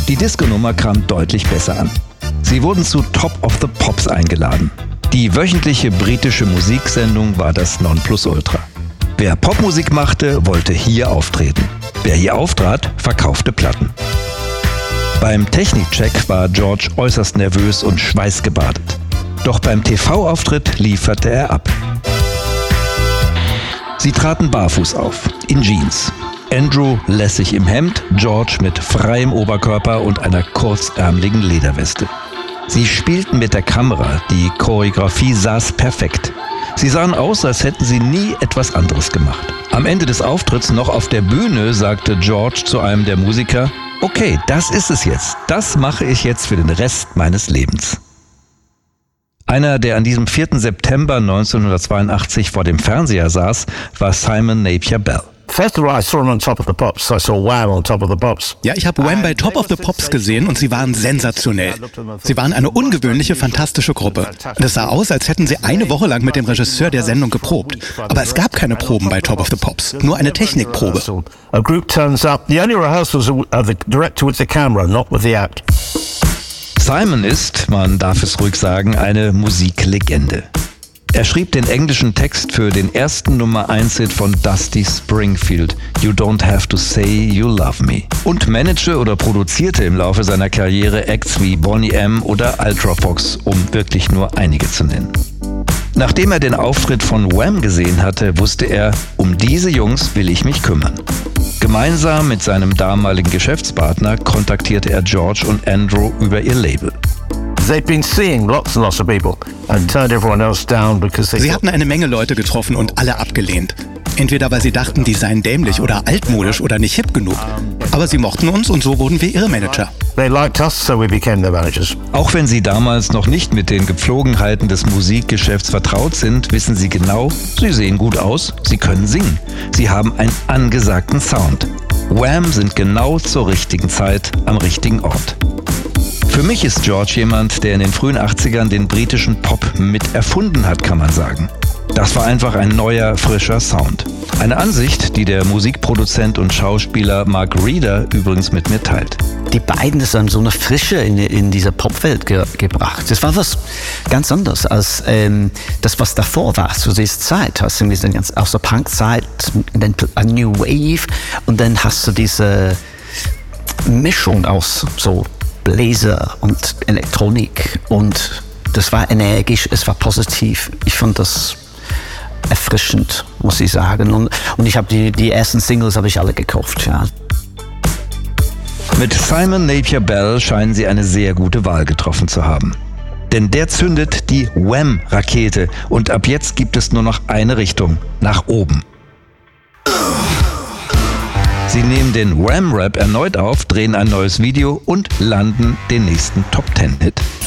Die Disco-Nummer kam deutlich besser an. Sie wurden zu Top of the Pops eingeladen. Die wöchentliche britische Musiksendung war das Nonplusultra. Wer Popmusik machte, wollte hier auftreten. Wer hier auftrat, verkaufte Platten. Beim Technikcheck war George äußerst nervös und schweißgebadet. Doch beim TV-Auftritt lieferte er ab. Sie traten barfuß auf, in Jeans. Andrew lässig im Hemd, George mit freiem Oberkörper und einer kurzärmeligen Lederweste. Sie spielten mit der Kamera, die Choreografie saß perfekt. Sie sahen aus, als hätten sie nie etwas anderes gemacht. Am Ende des Auftritts noch auf der Bühne sagte George zu einem der Musiker: Okay, das ist es jetzt. Das mache ich jetzt für den Rest meines Lebens. Einer, der an diesem 4. September 1982 vor dem Fernseher saß, war Simon Napier Bell. First of all, I saw him on Top of the Pops. I saw Wham on Top of the Pops. Ja, ich habe Wham bei Top of the Pops gesehen und sie waren sensationell. Sie waren eine ungewöhnliche, fantastische Gruppe. Und es sah aus, als hätten sie eine Woche lang mit dem Regisseur der Sendung geprobt. Aber es gab keine Proben bei Top of the Pops, nur eine Technikprobe. A group turns up. The only rehearsals are the director with the camera, not with the act. Simon ist, man darf es ruhig sagen, eine Musiklegende. Er schrieb den englischen Text für den ersten Nummer-1-Hit von Dusty Springfield, You Don't Have to Say You Love Me, und managte oder produzierte im Laufe seiner Karriere Acts wie Boney M. oder Ultravox, um wirklich nur einige zu nennen. Nachdem er den Auftritt von Wham gesehen hatte, wusste er, um diese Jungs will ich mich kümmern. Gemeinsam mit seinem damaligen Geschäftspartner kontaktierte er George und Andrew über ihr Label. They'd been seeing lots and lots of people and turned everyone else down because they... Sie hatten eine Menge Leute getroffen und alle abgelehnt. Entweder weil sie dachten, die seien dämlich oder altmodisch oder nicht hip genug. Aber sie mochten uns und so wurden wir ihre Manager. They liked us, so we became their managers. Auch wenn sie damals noch nicht mit den Gepflogenheiten des Musikgeschäfts vertraut sind, wissen sie genau, sie sehen gut aus, sie können singen. Sie haben einen angesagten Sound. Wham sind genau zur richtigen Zeit am richtigen Ort. Für mich ist George jemand, der in den frühen 80ern den britischen Pop mit erfunden hat, kann man sagen. Das war einfach ein neuer, frischer Sound. Eine Ansicht, die der Musikproduzent und Schauspieler Mark Reeder übrigens mit mir teilt. Die beiden haben so eine Frische in diese Popwelt gebracht. Das war was ganz anderes als das, was davor war, zu dieser Zeit. Hast du aus der Punk-Zeit, dann a New Wave und dann hast du diese Mischung aus so Bläser und Elektronik und das war energisch, es war positiv. Ich fand das erfrischend, muss ich sagen. Und ich habe die ersten Singles habe ich alle gekauft, ja. Mit Simon Napier Bell scheinen sie eine sehr gute Wahl getroffen zu haben. Denn der zündet die Wham-Rakete und ab jetzt gibt es nur noch eine Richtung, nach oben. Sie nehmen den Wham-Rap erneut auf, drehen ein neues Video und landen den nächsten Top-10-Hit.